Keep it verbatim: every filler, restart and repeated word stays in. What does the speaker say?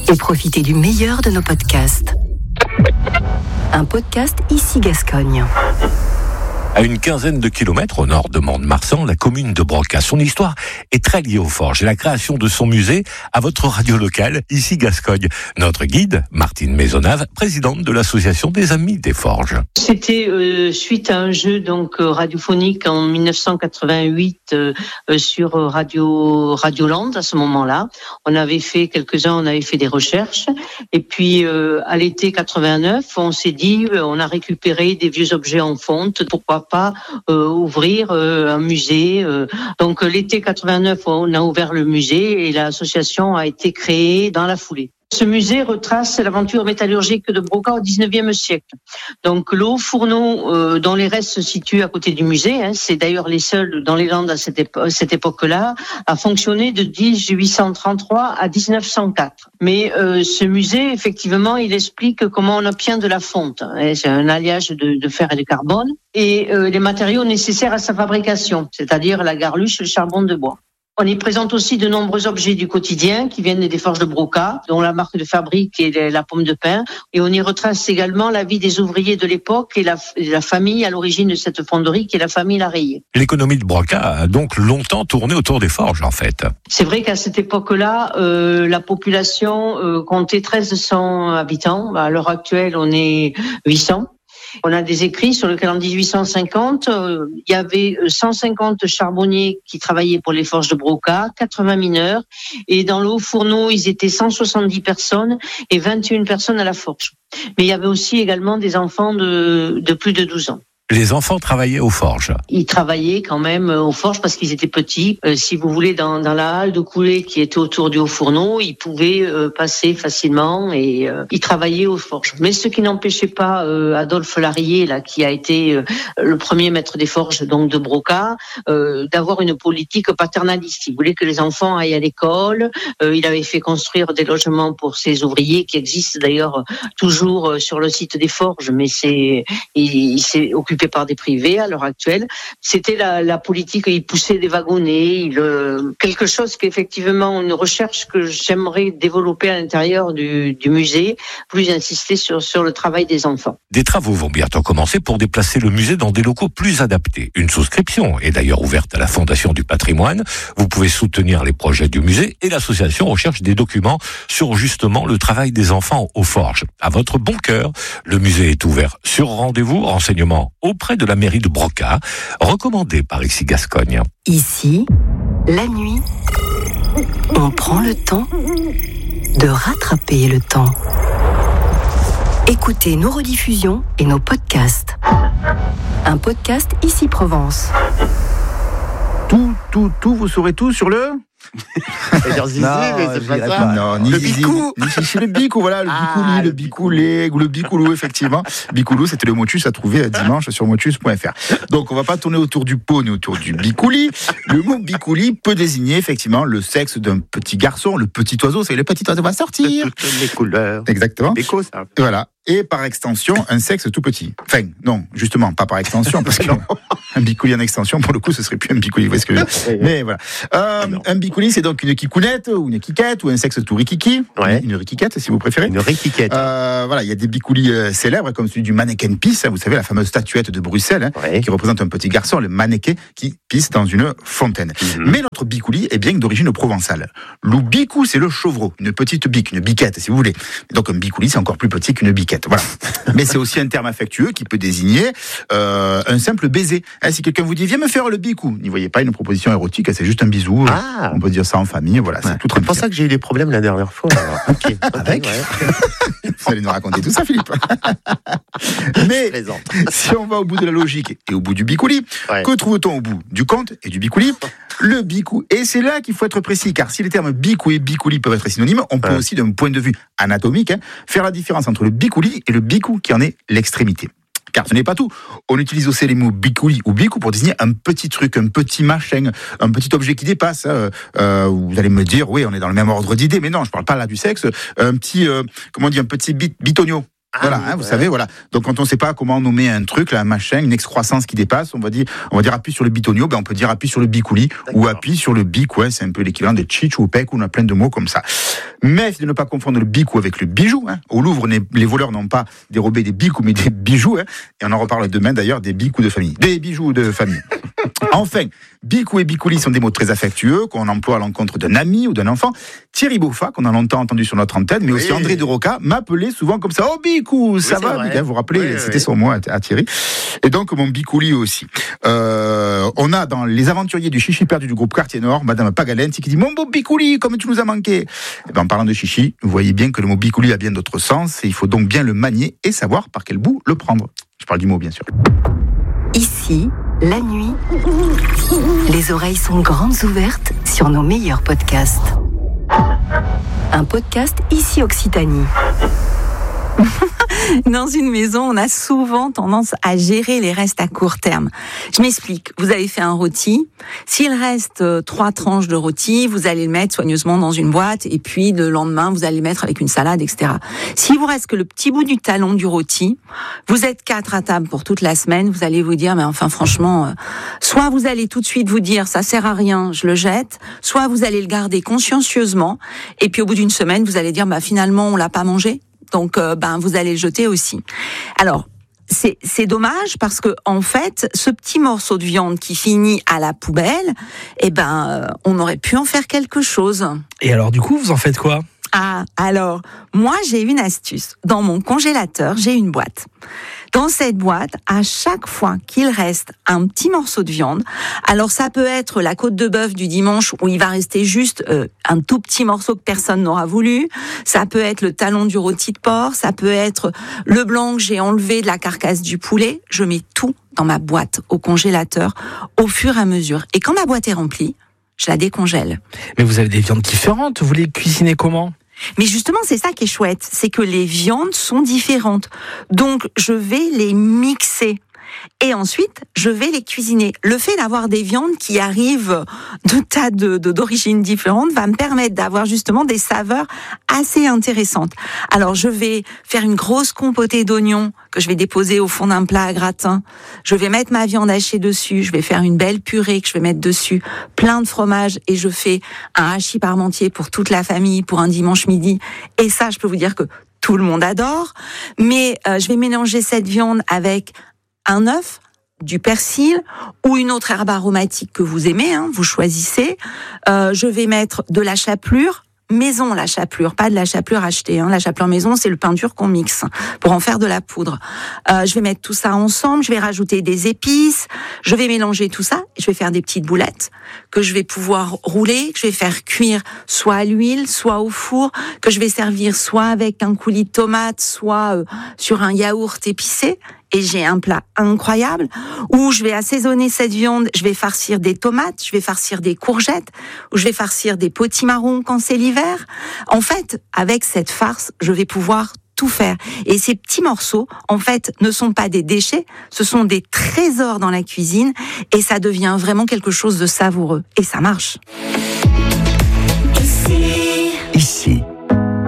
et profitez du meilleur de nos podcasts. Un podcast Ici Gascogne. À une quinzaine de kilomètres au nord de Mont-de-Marsan, la commune de Broca. Son histoire est très liée aux forges et la création de son musée à votre radio locale, Ici Gascogne. Notre guide, Martine Maisonnave, présidente de l'association des Amis des Forges. C'était euh, suite à un jeu donc euh, radiophonique en dix-neuf cent quatre-vingt-huit euh, euh, sur Radio Radioland à ce moment-là. On avait fait quelques-uns, on avait fait des recherches et puis euh, à l'été quatre-vingt-neuf, on s'est dit euh, on a récupéré des vieux objets en fonte, pourquoi pas euh, ouvrir euh, un musée. Euh. Donc l'été quatre-vingt-neuf, on a ouvert le musée et l'association a été créée dans la foulée. Ce musée retrace l'aventure métallurgique de Broca au dix-neuvième siècle. Donc le haut fourneau euh, dont les restes se situent à côté du musée, hein, c'est d'ailleurs les seuls dans les Landes à cette, épo- cette époque-là, a fonctionné de dix-huit cent trente-trois à dix-neuf cent quatre. Mais euh, ce musée, effectivement, il explique comment on obtient de la fonte. Hein, c'est un alliage de, de fer et de carbone et euh, les matériaux nécessaires à sa fabrication, c'est-à-dire la garluche et le charbon de bois. On y présente aussi de nombreux objets du quotidien qui viennent des forges de Broca, dont la marque de fabrique est la pomme de pin. Et on y retrace également la vie des ouvriers de l'époque et la, la famille à l'origine de cette fonderie qui est la famille Larreillé. L'économie de Broca a donc longtemps tourné autour des forges, en fait. C'est vrai qu'à cette époque-là, euh, la population euh, comptait treize cents habitants. À l'heure actuelle, on est huit cents. On a des écrits sur lesquels en dix-huit cent cinquante, euh, il y avait cent cinquante charbonniers qui travaillaient pour les forges de Broca, quatre-vingts mineurs, et dans le haut fourneau, ils étaient cent soixante-dix personnes et vingt et une personnes à la forge. Mais il y avait aussi également des enfants de, de plus de douze ans. Les enfants travaillaient aux forges. Ils travaillaient quand même aux forges parce qu'ils étaient petits. Euh, si vous voulez, dans, dans la halle de coulée qui était autour du haut fourneau, ils pouvaient euh, passer facilement et euh, ils travaillaient aux forges. Mais ce qui n'empêchait pas euh, Adolphe Larreillé, là, qui a été euh, le premier maître des forges donc de Broca, euh, d'avoir une politique paternaliste. Il voulait que les enfants aillent à l'école. Euh, il avait fait construire des logements pour ses ouvriers qui existent d'ailleurs toujours sur le site des forges, mais c'est il, il s'est occupé par des privés à l'heure actuelle. C'était la, la politique, il poussait des wagonnets, il, euh, quelque chose qu'effectivement, une recherche que j'aimerais développer à l'intérieur du, du musée, plus insister sur, sur le travail des enfants. Des travaux vont bientôt commencer pour déplacer le musée dans des locaux plus adaptés. Une souscription est d'ailleurs ouverte à la Fondation du patrimoine. Vous pouvez soutenir les projets du musée et l'association recherche des documents sur justement le travail des enfants aux forges. À votre bon cœur, le musée est ouvert sur rendez-vous, renseignements auprès de la mairie de Broca, recommandé par Ici Gascogne. Ici, la nuit, on prend le temps de rattraper le temps. Écoutez nos rediffusions et nos podcasts. Un podcast Ici Provence. Tout, tout, tout, vous saurez tout sur le... non, zizi, mais c'est pas ça. Pas. Non, ni le zizi, bicou. Ni chichi, le bicou, voilà, le Ah, bicouli, le le bicoulé, ou le bicoulou, effectivement. Bicoulou, c'était le motus à trouver dimanche sur motus point f r. Donc, on va pas tourner autour du pot, ni autour du bicouli. Le mot bicouli peut désigner, effectivement, le sexe d'un petit garçon, le petit oiseau, c'est le petit oiseau va sortir. De toutes les couleurs. Exactement. Bico, ça. Voilà. Et par extension, un sexe tout petit. Enfin, non, justement, pas par extension, parce que un bicouli en extension, pour le coup, ce serait plus un bicouli. Vous voyez ce que je veux dire ? Mais voilà. Euh, un bicouli, c'est donc une kikounette, ou une kikette, ou un sexe tout rikiki. Ouais. Une riquiquette, si vous préférez. Une riquiquette. Euh, voilà, il y a des bicoulis euh, célèbres, comme celui du mannequin pisse, hein, vous savez, la fameuse statuette de Bruxelles, hein, Ouais. qui représente un petit garçon, le mannequin, qui pisse dans une fontaine. Mhm. Mais notre bicouli est bien d'origine provençale. Le bicou, c'est le chevreau, une petite bique, une biquette, si vous voulez. Donc un bicouli, c'est encore plus petit qu'une biquette. Voilà. Mais c'est aussi un terme affectueux qui peut désigner euh, un simple baiser. Hein, si quelqu'un vous dit, viens me faire le bicou, n'y voyez pas une proposition érotique, c'est juste un bisou. Ah. On peut dire ça en famille, voilà, c'est Ouais. tout C'est pour tranquille. ça que j'ai eu des problèmes la dernière fois. alors. Ok. Avec Ouais. Vous allez nous raconter tout ça, Philippe. Mais Plaisante. si on va au bout de la logique et au bout du bicouli, Ouais. que trouve-t-on au bout du conte et du bicouli ? Le bicou. Et c'est là qu'il faut être précis, car si les termes bicou et bicouli peuvent être synonymes, on peut Ouais. aussi, d'un point de vue anatomique, hein, faire la différence entre le bicouli et le bicou qui en est l'extrémité. Car ce n'est pas tout. On utilise aussi les mots bicouli ou bicou pour désigner un petit truc, un petit machin, un petit objet qui dépasse. Euh, euh, vous allez me dire, oui, on est dans le même ordre d'idées, mais non, je parle pas là du sexe. Un petit, euh, comment on dit, un petit bit, bitonio. Ah, Voilà, oui, hein, vous ouais. savez, voilà. Donc quand on ne sait pas comment nommer un truc, là, un machin, une excroissance qui dépasse, on va dire, on va dire appuie sur le bitonio, ben on peut dire appuie sur le bicouli ou appuie sur le bic, ouais, c'est un peu l'équivalent de chich ou pec, ou on a plein de mots comme ça. Mais de ne pas confondre le bicou avec le bijou. Hein. Au Louvre, les voleurs n'ont pas dérobé des bicous, mais des bijoux. Hein. Et on en reparle demain d'ailleurs des bicous de famille. Des bijoux de famille. Enfin, bicou et bicouli sont des mots très affectueux qu'on emploie à l'encontre d'un ami ou d'un enfant. Thierry Beaufat, qu'on a longtemps entendu sur notre antenne, mais oui. aussi André de Roca, m'appelait souvent comme ça. Oh bicou, ça oui, va vrai. Vous vous rappelez, oui, c'était oui. son mot à, à Thierry. Et donc mon bicouli aussi. Euh, on a dans Les Aventuriers du Chichi perdu du groupe Quartier Nord, Madame Pagalenti qui dit mon beau bicouli, comme tu nous as manqué. Et ben, en parlant de chichi, vous voyez bien que le mot bicouli a bien d'autres sens et il faut donc bien le manier et savoir par quel bout le prendre. Je parle du mot bien sûr. Ici, la nuit, les oreilles sont grandes ouvertes sur nos meilleurs podcasts. Un podcast Ici Occitanie. Dans une maison, on a souvent tendance à gérer les restes à court terme. Je m'explique. Vous avez fait un rôti. S'il reste euh, trois tranches de rôti, vous allez le mettre soigneusement dans une boîte et puis le lendemain, vous allez le mettre avec une salade, et cetera. S'il vous reste que le petit bout du talon du rôti, vous êtes quatre à table pour toute la semaine, vous allez vous dire, mais enfin franchement, euh, soit vous allez tout de suite vous dire, ça sert à rien, je le jette, soit vous allez le garder consciencieusement et puis au bout d'une semaine, vous allez dire, bah finalement, on l'a pas mangé. Donc, euh, ben, vous allez le jeter aussi. Alors, c'est, c'est dommage parce que, en fait, ce petit morceau de viande qui finit à la poubelle, eh ben, euh, on aurait pu en faire quelque chose. Et alors, du coup, vous en faites quoi ? Ah, alors, moi, j'ai une astuce. Dans mon congélateur, j'ai une boîte. Dans cette boîte, à chaque fois qu'il reste un petit morceau de viande, alors ça peut être la côte de bœuf du dimanche où il va rester juste euh, un tout petit morceau que personne n'aura voulu, ça peut être le talon du rôti de porc, ça peut être le blanc que j'ai enlevé de la carcasse du poulet, je mets tout dans ma boîte au congélateur au fur et à mesure. Et quand ma boîte est remplie, je la décongèle. Mais vous avez des viandes différentes, vous les cuisinez comment ? Mais justement, c'est ça qui est chouette, c'est que les viandes sont différentes. Donc, je vais les mixer. Et ensuite, je vais les cuisiner. Le fait d'avoir des viandes qui arrivent de tas de, de, d'origines différentes va me permettre d'avoir justement des saveurs assez intéressantes. Alors, je vais faire une grosse compotée d'oignons que je vais déposer au fond d'un plat à gratin. Je vais mettre ma viande hachée dessus. Je vais faire une belle purée que je vais mettre dessus. Plein de fromage. Et je fais un hachis parmentier pour toute la famille pour un dimanche midi. Et ça, je peux vous dire que tout le monde adore. Mais euh, je vais mélanger cette viande avec un œuf, du persil ou une autre herbe aromatique que vous aimez, hein, vous choisissez. Euh, je vais mettre de la chapelure, maison la chapelure, pas de la chapelure achetée. Hein. La chapelure maison, c'est le pain dur qu'on mixe pour en faire de la poudre. Euh, je vais mettre tout ça ensemble, je vais rajouter des épices, je vais mélanger tout ça, je vais faire des petites boulettes que je vais pouvoir rouler, que je vais faire cuire soit à l'huile, soit au four, que je vais servir soit avec un coulis de tomate, soit euh, sur un yaourt épicé. Et j'ai un plat incroyable où je vais assaisonner cette viande, je vais farcir des tomates, je vais farcir des courgettes, ou je vais farcir des potimarrons quand c'est l'hiver. En fait, avec cette farce, je vais pouvoir tout faire. Et ces petits morceaux, en fait, ne sont pas des déchets, ce sont des trésors dans la cuisine et ça devient vraiment quelque chose de savoureux. Et ça marche.